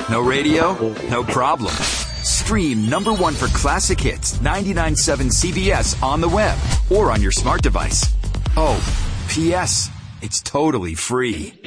No radio? No problem. Stream number one for classic hits 99.7 CBS on the web or on your smart device. Oh, P.S. It's totally free.